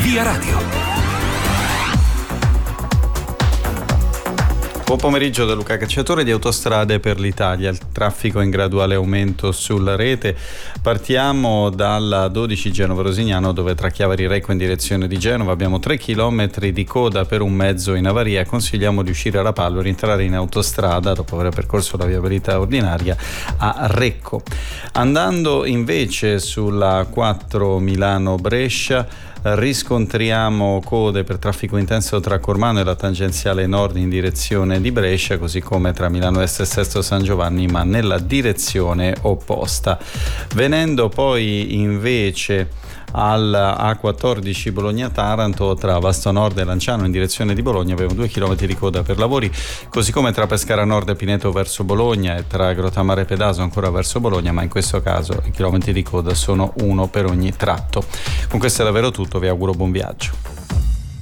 Via Radio. Buon pomeriggio da Luca Cacciatore di Autostrade per l'Italia. Il traffico in graduale aumento sulla rete. Partiamo dalla 12 Genova-Rosignano, dove tra Chiavari Recco in direzione di Genova abbiamo 3 chilometri di coda per un mezzo in avaria. Consigliamo di uscire a Rapallo e rientrare in autostrada dopo aver percorso la viabilità ordinaria a Recco. Andando invece sulla 4 Milano-Brescia, riscontriamo code per traffico intenso tra Cormano e la tangenziale nord in direzione di Brescia, così come tra Milano Est e Sesto San Giovanni, ma nella direzione opposta. Venendo poi invece alla A14 Bologna-Taranto, tra Vasto Nord e Lanciano in direzione di Bologna abbiamo 2 km di coda per lavori, così come tra Pescara Nord e Pineto verso Bologna e tra Grottammare e Pedaso ancora verso Bologna, ma in questo caso i chilometri di coda sono 1 per ogni tratto. Con questo è davvero tutto, vi auguro buon viaggio.